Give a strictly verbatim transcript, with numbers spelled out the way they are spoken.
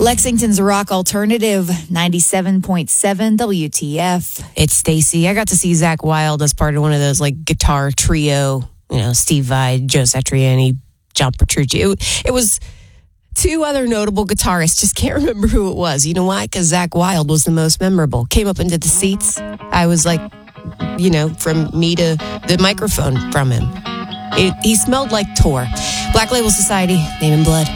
Lexington's rock alternative, ninety-seven point seven W T F. It's Stacy. I got to see Zakk Wylde as part of one of those like guitar trio, you know, Steve Vai, Joe Satriani, John Petrucci. It, it was two other notable guitarists. Just can't remember who it was. You know why? Because Zakk Wylde was the most memorable. Came up into the seats. I was like, you know, from me to the microphone from him. It, he smelled like Tor. Black Label Society, Name in Blood.